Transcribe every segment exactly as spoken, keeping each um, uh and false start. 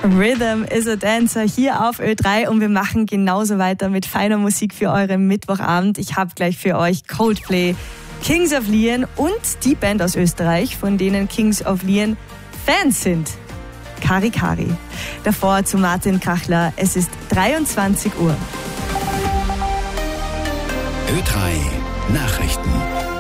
Rhythm is a Dancer hier auf Ö drei und wir machen genauso weiter mit feiner Musik für euren Mittwochabend. Ich habe gleich für euch Coldplay, Kings of Leon und die Band aus Österreich, von denen Kings of Leon Fans sind. Kari Kari. Davor zu Martin Kachler. Es ist dreiundzwanzig Uhr. Ö drei Nachrichten.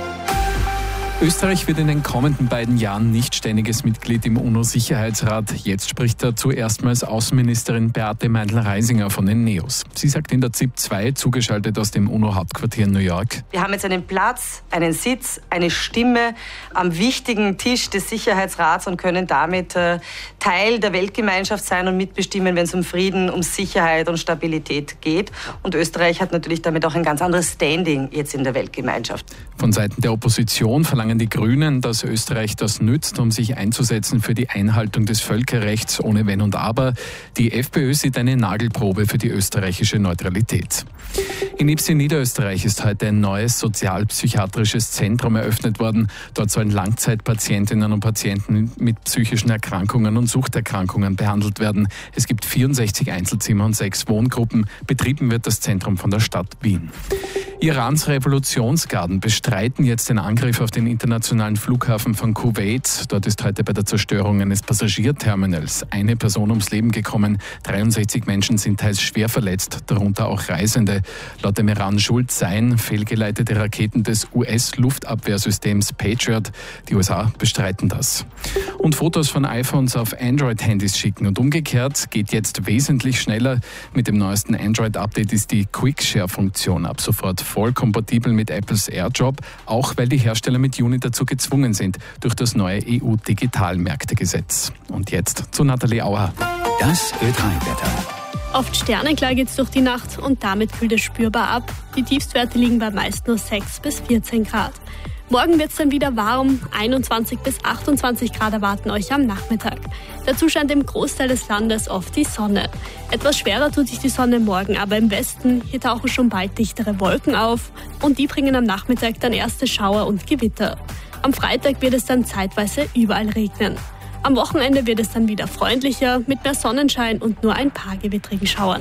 Österreich wird in den kommenden beiden Jahren nicht ständiges Mitglied im UNO-Sicherheitsrat. Jetzt spricht dazu erstmals Außenministerin Beate Meindl-Reisinger von den NEOS. Sie sagt in der Z I P zwei, zugeschaltet aus dem UNO-Hauptquartier in New York: Wir haben jetzt einen Platz, einen Sitz, eine Stimme am wichtigen Tisch des Sicherheitsrats und können damit äh, Teil der Weltgemeinschaft sein und mitbestimmen, wenn es um Frieden, um Sicherheit und Stabilität geht. Und Österreich hat natürlich damit auch ein ganz anderes Standing jetzt in der Weltgemeinschaft. Von Seiten der Opposition verlangen die Grünen, dass Österreich das nützt, um sich einzusetzen für die Einhaltung des Völkerrechts ohne Wenn und Aber. Die FPÖ sieht eine Nagelprobe für die österreichische Neutralität. In Ybbs in Niederösterreich ist heute ein neues sozialpsychiatrisches Zentrum eröffnet worden. Dort sollen Langzeitpatientinnen und Patienten mit psychischen Erkrankungen und Suchterkrankungen behandelt werden. Es gibt vierundsechzig Einzelzimmer und sechs Wohngruppen. Betrieben wird das Zentrum von der Stadt Wien. Irans Revolutionsgarden bestreiten jetzt den Angriff auf den internationalen Flughafen von Kuwait. Dort ist heute bei der Zerstörung eines Passagierterminals eine Person ums Leben gekommen. dreiundsechzig Menschen sind teils schwer verletzt, darunter auch Reisende. Laut dem Iran schuld seien fehlgeleitete Raketen des U S-Luftabwehrsystems Patriot. Die U S A bestreiten das. Und Fotos von iPhones auf Android-Handys schicken und umgekehrt geht jetzt wesentlich schneller. Mit dem neuesten Android-Update ist die Quick-Share-Funktion ab sofort voll kompatibel mit Apples AirDrop, auch weil die Hersteller mit Juni dazu gezwungen sind durch das neue E U-Digitalmärktegesetz. Und jetzt zu Nathalie Auer. Das Ö drei Wetter. Oft sternenklar geht's durch die Nacht und damit kühlt es spürbar ab. Die Tiefstwerte liegen bei meist nur sechs bis vierzehn Grad. Morgen wird's dann wieder warm, einundzwanzig bis achtundzwanzig Grad erwarten euch am Nachmittag. Dazu scheint im Großteil des Landes oft die Sonne. Etwas schwerer tut sich die Sonne morgen, aber im Westen, hier tauchen schon bald dichtere Wolken auf und die bringen am Nachmittag dann erste Schauer und Gewitter. Am Freitag wird es dann zeitweise überall regnen. Am Wochenende wird es dann wieder freundlicher, mit mehr Sonnenschein und nur ein paar gewittrigen Schauern.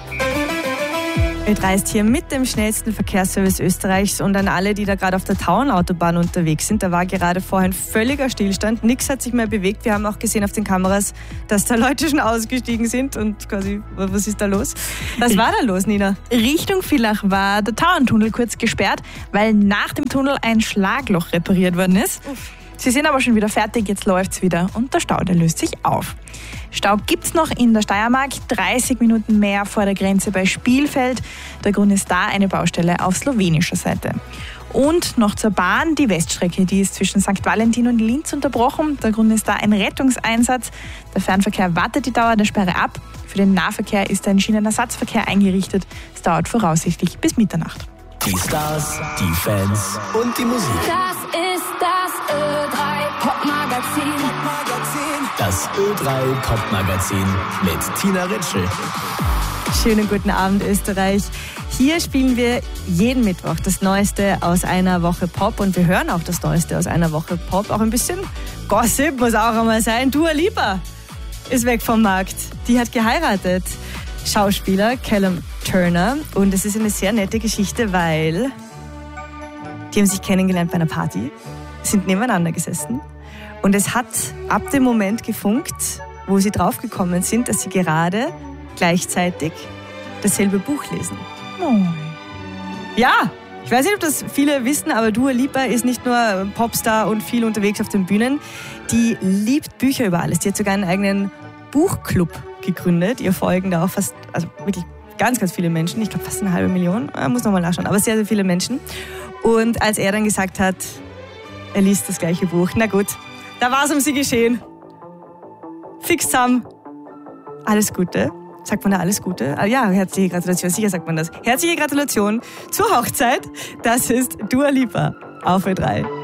Ö drei ist hier mit dem schnellsten Verkehrsservice Österreichs und an alle, die da gerade auf der Tauernautobahn unterwegs sind. Da war gerade vorhin völliger Stillstand. Nichts hat sich mehr bewegt. Wir haben auch gesehen auf den Kameras, dass da Leute schon ausgestiegen sind und quasi, was ist da los? Was war da los, Nina? Richtung Villach war der Tauerntunnel kurz gesperrt, weil nach dem Tunnel ein Schlagloch repariert worden ist. Uff. Sie sind aber schon wieder fertig, jetzt läuft's wieder und der Stau, der löst sich auf. Stau gibt's noch in der Steiermark, dreißig Minuten mehr vor der Grenze bei Spielfeld. Der Grund ist da eine Baustelle auf slowenischer Seite. Und noch zur Bahn, die Weststrecke, die ist zwischen Sankt Valentin und Linz unterbrochen. Der Grund ist da ein Rettungseinsatz. Der Fernverkehr wartet die Dauer der Sperre ab. Für den Nahverkehr ist ein Schienenersatzverkehr eingerichtet. Es dauert voraussichtlich bis Mitternacht. Die Stars, die Fans und die Musik. Das ist das Ö drei Popmagazin. Das Ö drei Popmagazin mit Tina Ritschl. Schönen guten Abend, Österreich. Hier spielen wir jeden Mittwoch das Neueste aus einer Woche Pop und wir hören auch das Neueste aus einer Woche Pop. Auch ein bisschen Gossip muss auch einmal sein. Dua Lipa ist weg vom Markt. Die hat geheiratet. Schauspieler Callum Turner. Und es ist eine sehr nette Geschichte, weil die haben sich kennengelernt bei einer Party, sind nebeneinander gesessen und es hat ab dem Moment gefunkt, wo sie draufgekommen sind, dass sie gerade gleichzeitig dasselbe Buch lesen. Oh. Ja, ich weiß nicht, ob das viele wissen, aber Dua Lipa ist nicht nur Popstar und viel unterwegs auf den Bühnen. Die liebt Bücher über alles. Die hat sogar einen eigenen Buchclub gegründet. Ihr folgen da auch fast, also wirklich ganz, ganz viele Menschen. Ich glaube fast eine halbe Million. Ich muss nochmal nachschauen, aber sehr, sehr viele Menschen. Und als er dann gesagt hat, er liest das gleiche Buch, na gut, da war es um sie geschehen. Fix zusammen. Alles Gute. Sagt man da alles Gute? Ah, ja, herzliche Gratulation, sicher sagt man das. Herzliche Gratulation zur Hochzeit. Das ist Dua Lipa auf Ö drei.